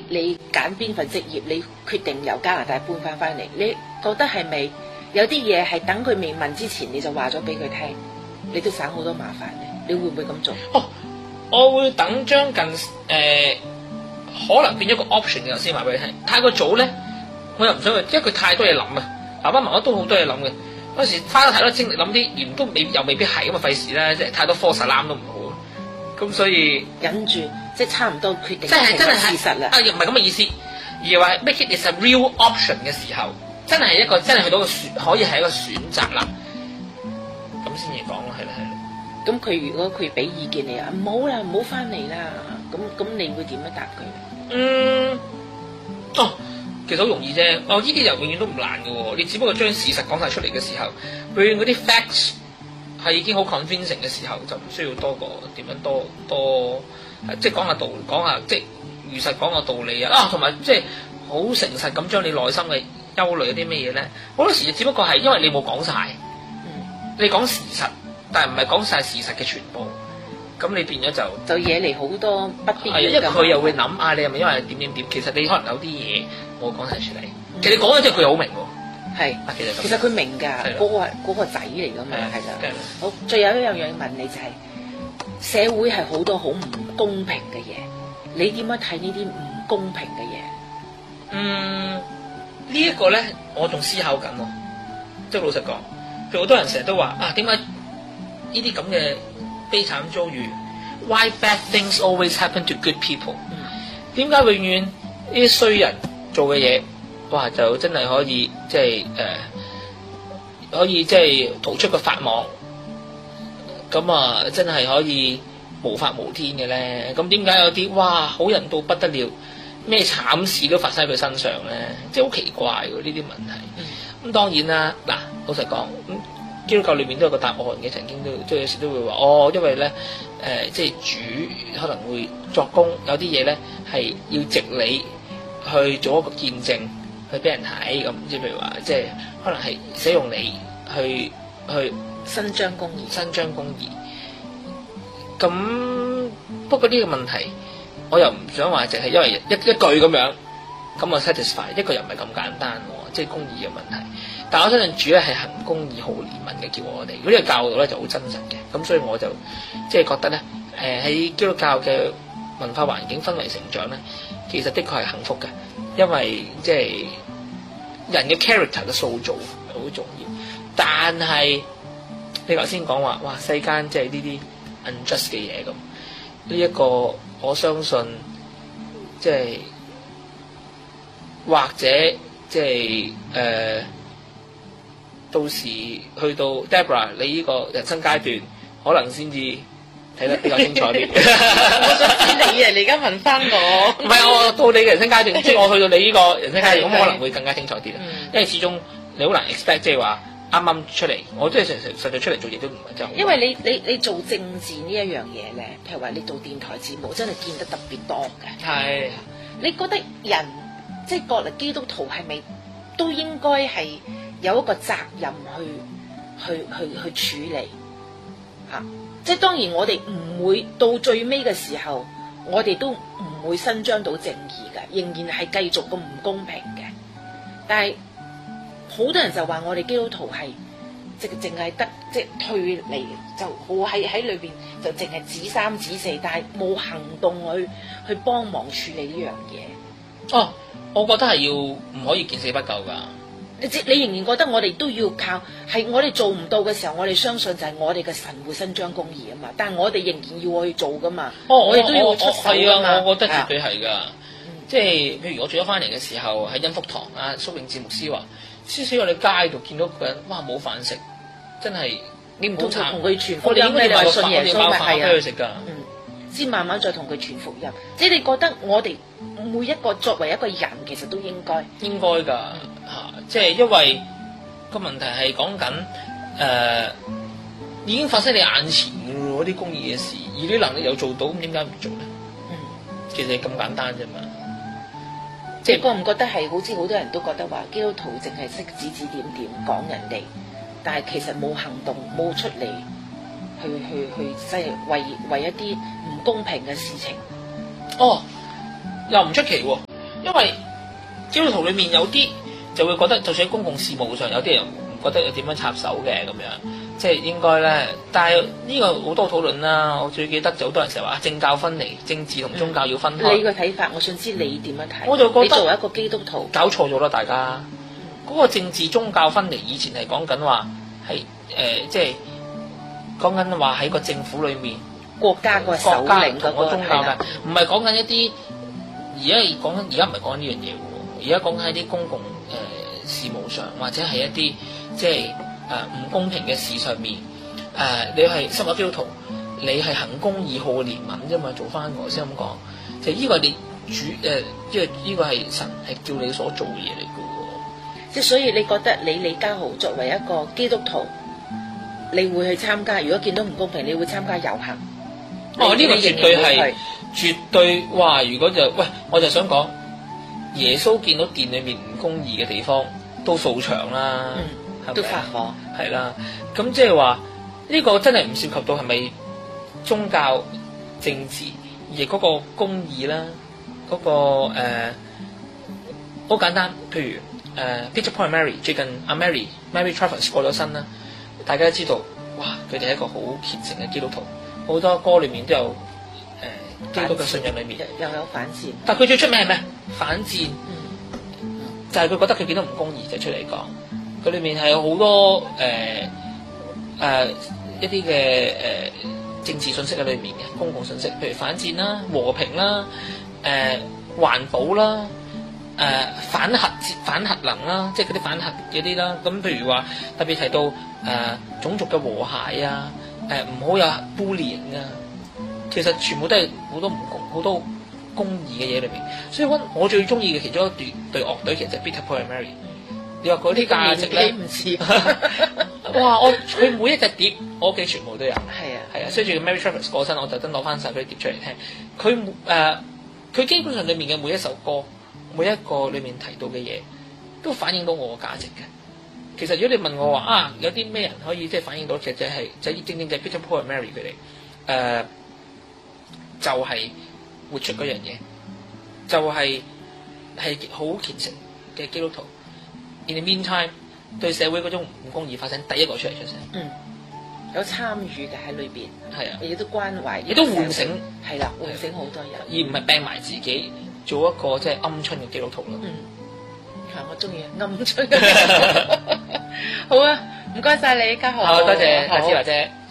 你揀邊份職業，你決定由加拿大搬翻嚟，你覺得係咪有啲嘢係等佢未問之前你就話咗俾佢聽，你都省好多麻煩咧？你會唔會咁做？ 我會等將近可能變咗個 option 嘅先話俾你聽。太過早咧，我又唔想佢，因為佢太多嘢諗啊。爸爸媽媽都好多嘢諗嘅，有時花咗太多精力諗啲，又未必係咁啊，費事啦，即係太多科實攬都唔好。咁所以忍住，即係差唔多決定， 真係事實啦。 又唔係咁嘅意思，而係話 make it is a real option 嘅時候，真係一個真係去到可以係一個選擇啦。咁先至講咯，係啦。 咁佢如果佢俾意見你啊，唔好啦，唔好翻嚟啦，咁你會點樣答佢？ 其實好容易啫。呢啲又永遠都唔難嘅喎，你只不過將事實講晒出嚟嘅時候，永遠嗰啲 facts 係已經好 convincing 嘅時候，就唔需要多過點樣多即係講下道理，講下即係如實講個道理啊，同埋即係好誠實咁將你內心嘅憂慮有啲咩嘢咧，好多時只不過係因為你冇講晒，你講事實，但係唔係講晒事實嘅全部。咁你變咗就惹嚟好多不必要嘅。 因為佢又會諗你係咪因為點？其實你可能有啲嘢冇講晒出嚟。其實你講咗之後，佢又好明喎。 係，其實佢明㗎，嗰個仔嚟㗎嘛，係啦。好，最後一樣嘢問你就係、社會係好多好唔公平嘅嘢，你點樣睇呢啲唔公平嘅嘢？ 呢一個咧，我仲思考緊喎。即係老實講，譬如好多人成日都話點解呢啲咁嘅悲慘遭遇 ？Why bad things always happen to good people？ 點解永遠呢啲衰人做嘅嘢，哇就真係可以可以逃出個法網，咁真係可以無法無天嘅咧？咁點解有啲好人到不得了，咩慘事都發生喺佢身上咧？即係好奇怪喎呢啲問題。咁當然啦，嗱老實講基督教裏面都有個答案嘅，曾經都即係有時都會話因為咧即係主可能會作工，有啲嘢咧係要藉你去做一個見證，去俾人睇咁，即係譬如話，即係可能係使用你去伸張公義。 咁不過呢個問題，我又唔想話淨係因為一句咁樣咁我 satisfy， 一個又唔係咁簡單喎，即係公義嘅問題。但我相信主咧係行公義、好憐憫嘅，叫我哋。如果呢個教導咧就好真實嘅，咁所以我就即係覺得咧，喺基督教嘅文化環境氛圍成長咧，其實的確係幸福嘅，因為即係人嘅 character 嘅塑造係好重要。但係你頭先講話，世間即係呢啲 unjust 嘅嘢咁，呢一個我相信即係或者即係到時去到 Deborah 你呢個人生階段，可能先至睇得比較清楚啲。 我想知你而家問翻我， 唔係我到你嘅人生階段，即係我去到你呢個人生階段，咁可能會更加清楚啲啦。因為始終你好難 expect， 即係話啱啱出嚟，我即係實在出嚟做嘢都唔係真係好。 因為你做政治呢一樣嘢咧，譬如話你做電台節目，真係見得特別多嘅。 係， 你覺得人即係國力基督徒係咪都應該係有一個責任去處理嚇？即係當然我哋唔會到最尾嘅時候，我哋都唔會伸張到正義嘅，仍然係繼續咁唔公平嘅。但係好多人就話我哋基督徒係即係淨係得即係退離，就好喺裏邊就淨係指三指四，但係冇行動去幫忙處理呢樣嘢。 我覺得係要唔可以見死不救㗎。 你仍然覺得我哋都要靠，係我哋做唔到嘅時候，我哋相信就係我哋嘅神會伸張公義啊嘛。但係我哋仍然要去做㗎嘛。我哋都要出手㗎嘛。 我覺得絕對係㗎。即係譬如我做咗翻嚟嘅時候，喺恩福堂蘇永智牧師話：師師我哋街度見到個人，冇飯食，真係你唔好同佢傳福音， 你話信耶穌咪係啊？ 俾佢食㗎。 先慢慢再同佢傳福音。即係你覺得我哋每一個作為一個人，其實都應該㗎即係因為個問題係講緊已經發生你眼前嗰啲公義嘅事，而啲能力有做到，咁點解唔做咧？其實咁簡單啫嘛。 即係覺唔覺得係好似好多人都覺得話基督徒淨係識指指點點講人哋，但係其實冇行動，冇出嚟去即係為一啲唔公平嘅事情。 又唔出奇喎。 因為基督徒裏面有啲就會覺得，就算喺公共事務上，有啲人唔覺得要點樣插手嘅咁樣，即係應該咧。但係呢個好多討論啦。我最記得就好多人成日話政教分離，政治同宗教要分開。 你個睇法，我想知你點樣睇？ 我就覺得你作為一個基督徒， 搞錯咗啦，大家嗰個政治宗教分離以前係講緊話係即係講緊話喺個政府裏面。 國家個首領嗰個宗教嘅，唔係講緊一啲，而家唔係講緊呢樣嘢喎，而家講緊喺啲公共事務上，或者係一啲即係唔公平嘅事上面，你係身為基督徒，你係行公義、好憐憫啫嘛，做翻我先咁講，就呢個係你即係呢個係神係叫你所做嘅嘢嚟嘅喎。 即係所以你覺得你李家豪作為一個基督徒，你會去參加？如果見到唔公平，你會參加遊行？ 哦，呢個絕對係絕對哇！如果就喂，我就想講，耶穌見到殿裏面唔公義嘅地方都掃場啦， 都發火， 係啦。咁即係話呢個真係唔涉及到係咪宗教政治，而嗰個公義啦，嗰個好簡單。譬如Peter Paul and Mary 最近阿 Mary Travis 過咗身啦，大家都知道，哇！佢哋係一個好虔誠嘅基督徒。好多歌裏面都有基督嘅信仰裏面又有反戰， 但佢最出名係咩？反戰，就係佢覺得佢見到唔公義就出嚟講。佢裏面係有好多一啲嘅政治信息喺裏面嘅公共信息，譬如反戰啦、和平啦、環保啦、反核能啦，即係嗰啲反核嗰啲啦。咁譬如話特別提到種族嘅和諧啊。唔好有 bullying 啊！其實全部都係好多公義嘅嘢裏面，所以我最中意嘅其中一隊樂隊其實係 Peter Paul and Mary。你話嗰啲價值咧， 唔似哇！佢每一隻碟我屋企全部都有， 係啊， 所以住 Mary Travis 過身，我特登攞翻晒佢啲碟出嚟聽。佢基本上裏面嘅每一首歌，每一個裏面提到嘅嘢，都反映到我嘅價值嘅。其實如果你問我話有啲咩人可以即係反映到，其實就正正就係 Peter Paul and Mary 佢哋就係活出嗰樣嘢，就係好虔誠嘅基督徒。In the meantime，對社會嗰種唔公義發生，第一個出嚟出聲， 有參與嘅喺裏邊， 係啊， 亦都關懷， 亦都喚醒， 係啦，喚醒好多人， 而唔係病埋自己做一個即係鵪鶉嘅基督徒咯。 我中意鵪鶉嘅。好啊，唔該晒你，家豪。 好，多謝，下次或者。